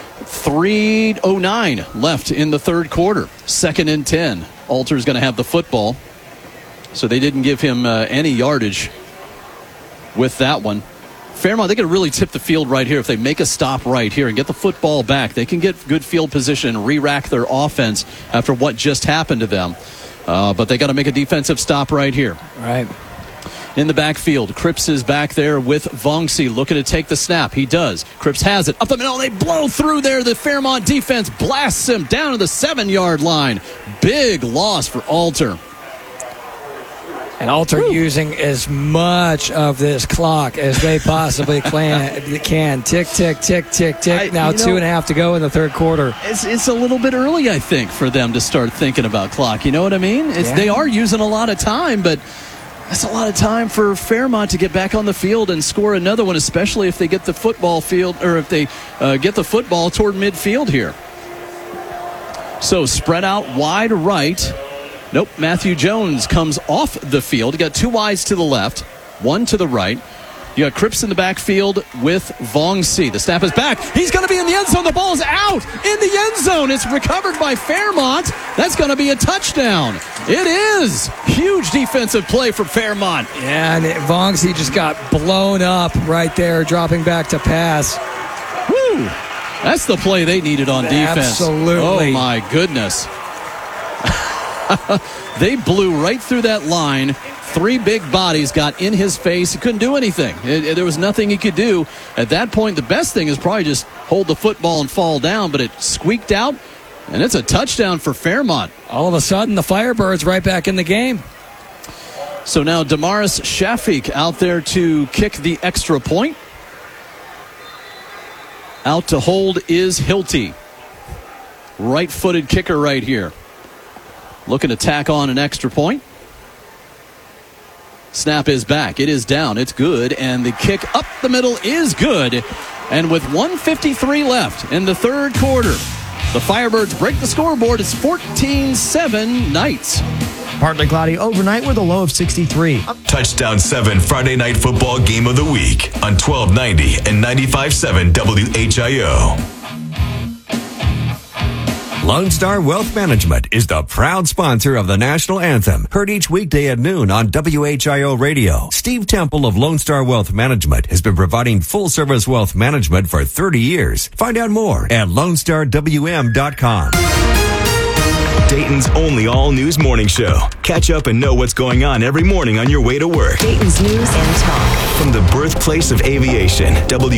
S: 3:09 left in the third quarter. 2nd and 10. Alter's going to have the football. So they didn't give him any yardage with that one. Fairmont, they can really tip the field right here. If they make a stop right here and get the football back, they can get good field position and re-rack their offense after what just happened to them. But they got to make a defensive stop right here.
T: Right.
S: In the backfield, Cripps is back there with Vongsi looking to take the snap. He does. Cripps has it. Up the middle, they blow through there. The Fairmont defense blasts him down to the 7-yard line. Big loss for Alter.
T: And Alter using as much of this clock as they possibly can. Tick, tick, tick, tick, tick. Now 2.5 to go in the third quarter.
S: It's a little bit early, I think, for them to start thinking about clock. You know what I mean? They are using a lot of time, but that's a lot of time for Fairmont to get back on the field and score another one, especially if they get the football field, or if they get the football toward midfield here. So spread out wide right. Nope, Matthew Jones comes off the field. You got 2 wides to the left, 1 to the right. You got Cripps in the backfield with Vongsi. The snap is back. He's going to be in the end zone. The ball's out in the end zone. It's recovered by Fairmont. That's going to be a touchdown. It is. Huge defensive play from Fairmont.
T: Yeah, and Vongsi just got blown up right there, dropping back to pass.
S: Woo! That's the play they needed on defense.
T: Absolutely.
S: Oh, my goodness. They blew right through that line. 3 big bodies got in his face. He couldn't do anything. There was nothing he could do. At that point, the best thing is probably just hold the football and fall down, but it squeaked out, and it's a touchdown for Fairmont.
T: All of a sudden, the Firebirds right back in the game.
S: So now Damaris Shafik out there to kick the extra point. Out to hold is Hilty. Right-footed kicker right here. Looking to tack on an extra point. Snap is back. It is down. It's good. And the kick up the middle is good. And with 1:53 left in the third quarter, the Firebirds break the scoreboard. It's 14-7 Knights.
E: Partly cloudy overnight with a low of 63.
O: Touchdown 7 Friday Night Football Game of the Week on 1290 and 95.7 WHIO.
D: Lone Star Wealth Management is the proud sponsor of the national anthem, heard each weekday at noon on WHIO Radio. Steve Temple of Lone Star Wealth Management has been providing full-service wealth management for 30 years. Find out more at LoneStarWM.com.
O: Dayton's only all-news morning show. Catch up and know what's going on every morning on your way to work.
G: Dayton's News and Talk.
O: From the birthplace of aviation,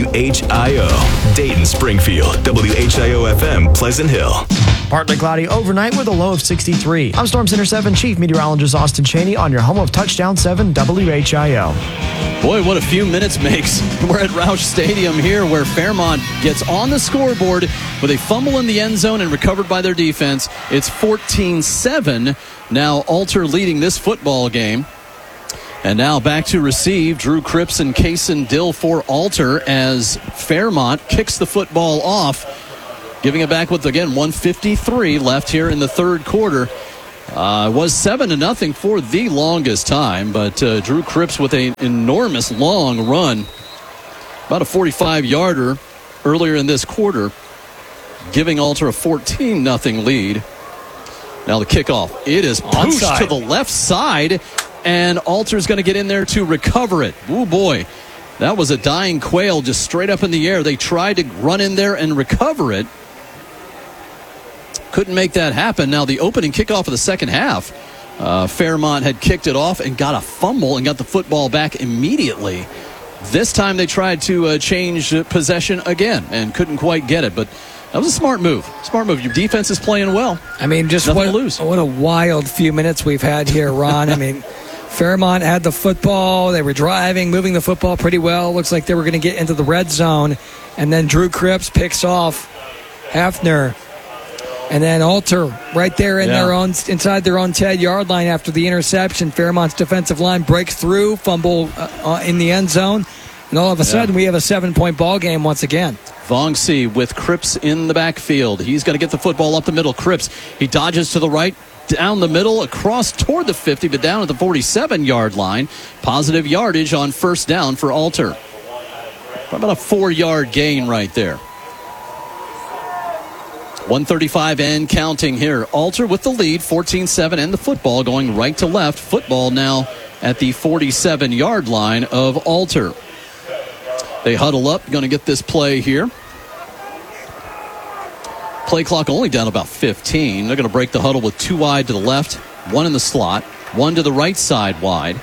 O: WHIO. Dayton, Springfield, WHIO-FM, Pleasant Hill.
E: Partly cloudy overnight with a low of 63. I'm Storm Center 7 Chief Meteorologist Austin Cheney on your home of Touchdown 7 WHIO.
S: Boy, what a few minutes makes. We're at Roush Stadium here where Fairmont gets on the scoreboard with a fumble in the end zone and recovered by their defense. It's 14-7. Now Alter leading this football game. And now back to receive Drew Cripps and Kaysen Dill for Alter as Fairmont kicks the football off. Giving it back with, again, 1:53 left here in the third quarter. Was 7-0 for the longest time, but Drew Cripps with an enormous long run, about a 45-yarder earlier in this quarter, giving Alter a 14-0 lead. Now the kickoff. It is pushed
T: Onside
S: to the left side, and Alter's going to get in there to recover it. Oh, boy. That was a dying quail just straight up in the air. They tried to run in there and recover it. Couldn't make that happen. Now the opening kickoff of the second half, Fairmont had kicked it off and got a fumble and got the football back immediately. This time they tried to change possession again and couldn't quite get it. But that was a smart move. Smart move. Your defense is playing well.
T: I mean, just
S: nothing to lose.
T: What a wild few minutes we've had here, Ron. I mean, Fairmont had the football. They were driving, moving the football pretty well. Looks like they were going to get into the red zone. And then Drew Cripps picks off Hafner. And then Alter right there in their own, inside their own 10-yard line after the interception. Fairmont's defensive line breaks through, fumble in the end zone. And all of a sudden, we have a 7-point ball game once again.
S: Vongsi with Cripps in the backfield. He's going to get the football up the middle. Cripps, he dodges to the right, down the middle, across toward the 50, but down at the 47-yard line. Positive yardage on first down for Alter. About a 4-yard gain right there. 1:35 and counting here. Alter with the lead, 14-7, and the football going right to left. Football now at the 47-yard line of Alter. They huddle up, going to get this play here. Play clock only down about 15. They're going to break the huddle with 2 wide to the left, 1 in the slot, 1 to the right side wide.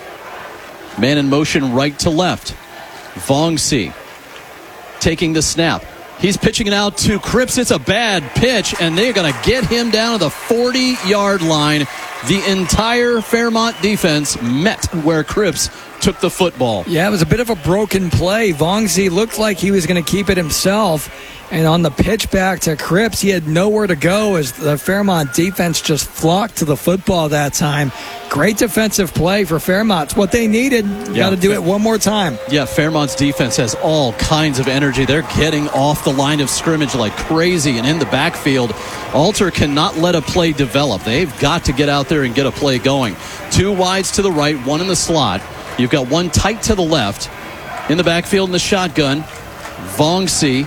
S: Man in motion right to left. Vongsi taking the snap. He's pitching it out to Cripps. It's a bad pitch, and they're going to get him down to the 40-yard line. The entire Fairmont defense met where Cripps took the football.
T: Yeah, it was a bit of a broken play. Vongsi looked like he was going to keep it himself. And on the pitch back to Cripps, he had nowhere to go as the Fairmont defense just flocked to the football that time. Great defensive play for Fairmont. It's what they needed. Got to do it one more time.
S: Yeah, Fairmont's defense has all kinds of energy. They're getting off the line of scrimmage like crazy and in the backfield. Alter cannot let a play develop. They've got to get out there and get a play going. 2 wides to the right, 1 in the slot. You've got 1 tight to the left. In the backfield in the shotgun, Vongsi.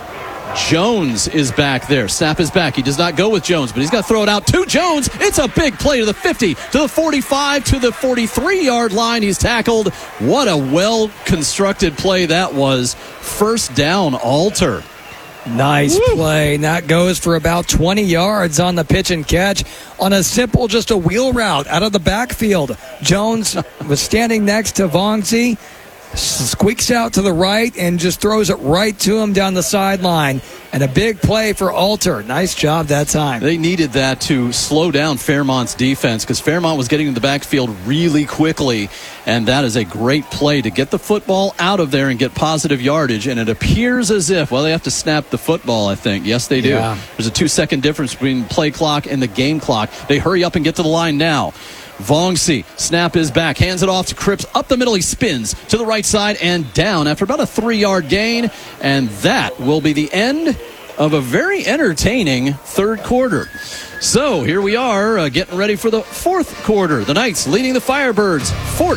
S: Jones is back there. Snap is back. He does not go with Jones, but he's got to throw it out to Jones. It's a big play to the 50, to the 45, to the 43-yard line. He's tackled. What a well-constructed play that was. First down, Alter.
T: Nice play. And that goes for about 20 yards on the pitch and catch on a simple, just a wheel route out of the backfield. Jones was standing next to Vongsi. Squeaks out to the right and just throws it right to him down the sideline. And a big play for Alter. Nice job that time.
S: They needed that to slow down Fairmont's defense because Fairmont was getting in the backfield really quickly. And that is a great play to get the football out of there and get positive yardage. And it appears as if, well, they have to snap the football, I think. Yes, they do. Yeah. There's a 2-second difference between play clock and the game clock. They hurry up and get to the line now. Vongsi, snap is back, hands it off to Cripps, up the middle, he spins to the right side and down after about a 3-yard gain, and that will be the end of a very entertaining third quarter. So here we are getting ready for the fourth quarter. The Knights leading the Firebirds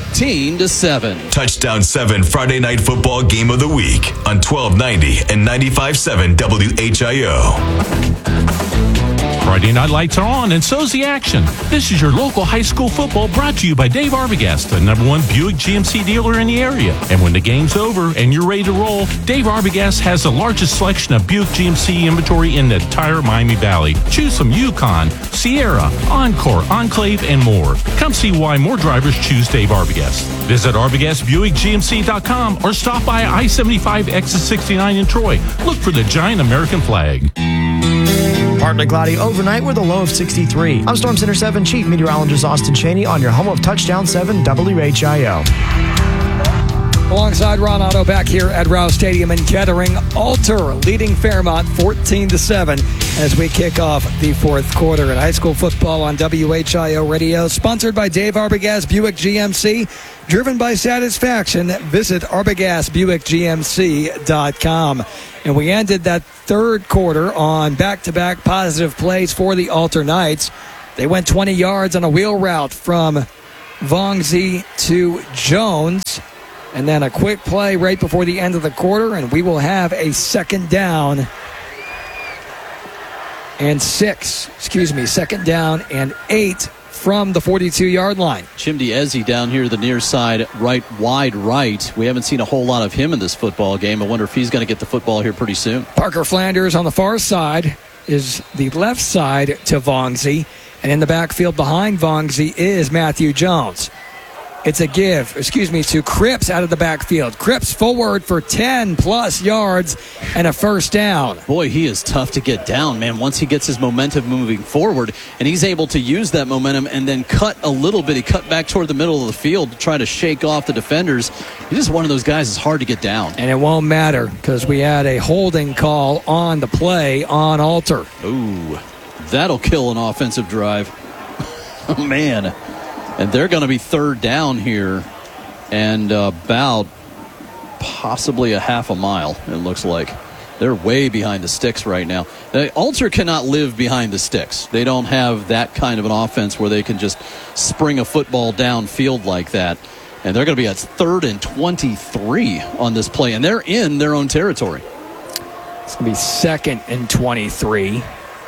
S: 14-7.
O: Touchdown 7 Friday Night Football Game of the Week on 1290 and 95.7 WHIO.
H: Friday night lights are on, and so's the action. This is your local high school football brought to you by Dave Arbogast, the #1 Buick GMC dealer in the area. And when the game's over and you're ready to roll, Dave Arbogast has the largest selection of Buick GMC inventory in the entire Miami Valley. Choose from Yukon, Sierra, Encore, Enclave, and more. Come see why more drivers choose Dave Arbogast. Visit ArbogastBuickGMC.com or stop by I-75 exit 69 in Troy. Look for the giant American flag.
E: Partly cloudy overnight with a low of 63. I'm Storm Center 7 Chief Meteorologist Austin Cheney on your home of Touchdown 7 WHIO.
T: Alongside Ron Otto back here at Rouse Stadium in Kettering. Alter leading Fairmont 14-7 as we kick off the fourth quarter in high school football on WHIO Radio. Sponsored by Dave Arbogast Buick GMC. Driven by satisfaction. Visit ArbogastBuickGMC.com. And we ended that third quarter on back-to-back positive plays for the Alter Knights. They went 20 yards on a wheel route from Vongzi to Jones. And then a quick play right before the end of the quarter, and we will have a second down and 8 from the 42-yard line.
S: Chimdi Ezi down here the near side, wide right. We haven't seen a whole lot of him in this football game. I wonder if he's going to get the football here pretty soon.
T: Parker Flanders on the far side is the left side to Vongzi, and in the backfield behind Vongzi is Matthew Jones. It's a give, to Cripps out of the backfield. Cripps forward for 10-plus yards and a first down.
S: Boy, he is tough to get down, man, once he gets his momentum moving forward. And he's able to use that momentum and then cut a little bit. He cut back toward the middle of the field to try to shake off the defenders. He's just one of those guys that's hard to get down.
T: And it won't matter because we had a holding call on the play on Alter.
S: Ooh, that'll kill an offensive drive. Oh, man. And they're going to be third down here and about possibly a half a mile, it looks like. They're way behind the sticks right now. Alter cannot live behind the sticks. They don't have that kind of an offense where they can just spring a football downfield like that. And they're going to be at 3rd and 23 on this play, and they're in their own territory.
T: It's going to be 2nd and 23.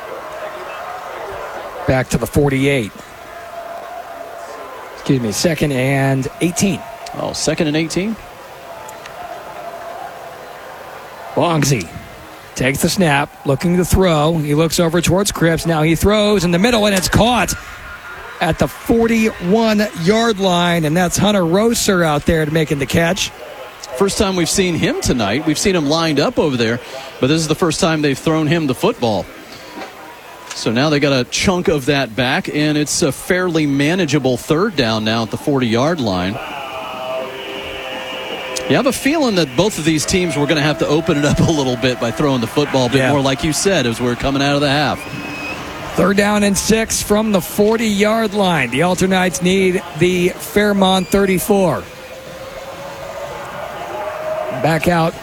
T: Back to the 48. 2nd and 18.
S: Oh, 2nd and 18?
T: Vongzi takes the snap, looking to throw. He looks over towards Cripps. Now he throws in the middle, and it's caught at the 41-yard line, and that's Hunter Roser out there making the catch.
S: First time we've seen him tonight. We've seen him lined up over there, but this is the first time they've thrown him the football. So now they got a chunk of that back, and it's a fairly manageable third down now at the 40-yard line. You have a feeling that both of these teams were going to have to open it up a little bit by throwing the football a bit more, like you said, as we're coming out of the half.
T: 3rd down and 6 from the 40-yard line. The Alter Knights need the Fairmont 34. Back out.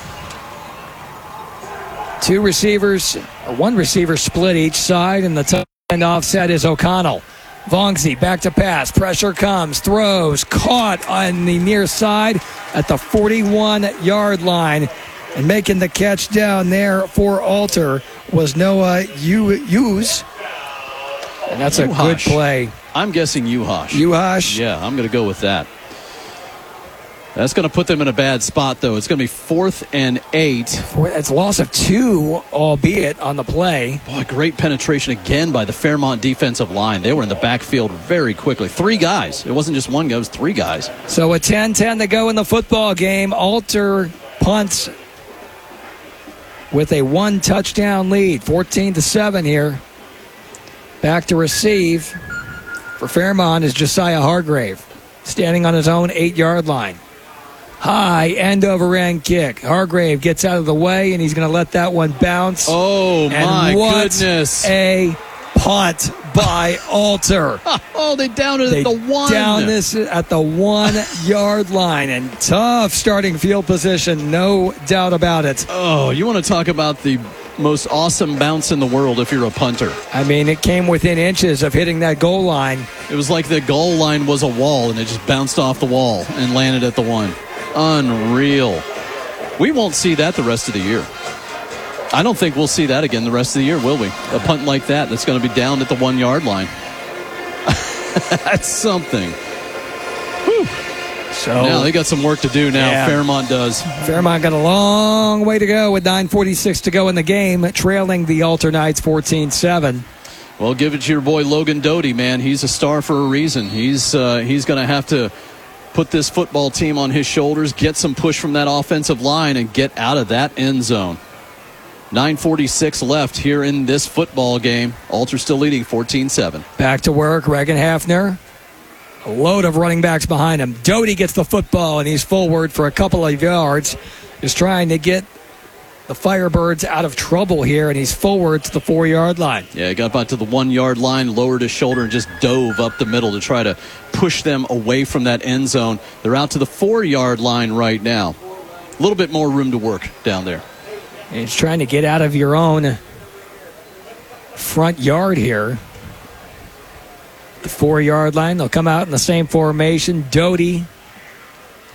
T: One receiver split each side, and the tight end offset is O'Connell. Vongzi back to pass. Pressure comes. Throws. Caught on the near side at the 41-yard line. And making the catch down there for Alter was Noah Hughes. And that's a good play.
S: I'm guessing Uhash.
T: Uhash?
S: Yeah, I'm going to go with that. That's going to put them in a bad spot, though. It's going to be 4th and 8.
T: It's a loss of 2, albeit, on the play.
S: Boy, great penetration again by the Fairmont defensive line. They were in the backfield very quickly. 3 guys. It wasn't just one guy. It was 3 guys.
T: So a 10-10 to go in the football game. Alter punts with a 1-touchdown lead. 14-7 here. Back to receive for Fairmont is Josiah Hargrave, standing on his own 8-yard line. High end-over-end kick. Hargrave gets out of the way, and he's going to let that one bounce.
S: Oh, my goodness.
T: A punt by Alter.
S: Oh, they downed it at the 1.
T: Down this at the 1-yard line, and tough starting field position, no doubt about it.
S: Oh, you want to talk about the most awesome bounce in the world if you're a punter.
T: I mean, it came within inches of hitting that goal line.
S: It was like the goal line was a wall, and it just bounced off the wall and landed at the 1. Unreal. We won't see that the rest of the year. I don't think we'll see that again the rest of the year, will we? A punt like that's going to be down at the 1 yard line. That's something. Whew. So now they got some work to do now. Yeah. Fairmont does.
T: Fairmont got a long way to go with 9:46 to go in the game, trailing the Alter Knights 14-7.
S: Well, give it to your boy Logan Doty, man. He's a star for a reason. He's going to have to put this football team on his shoulders, get some push from that offensive line, and get out of that end zone. 9:46 left here in this football game. Alter still leading 14-7.
T: Back to work, Reagan Hafner. A load of running backs behind him. Doty gets the football, and he's forward for a couple of yards. Just trying to get the Firebirds out of trouble here, and he's forward to the 4-yard line.
S: Yeah, he got about to the 1 yard line, lowered his shoulder, and just dove up the middle to try to push them away from that end zone. They're out to the 4-yard line right now. A little bit more room to work down there.
T: And he's trying to get out of your own front yard here. The 4-yard line, they'll come out in the same formation. Doty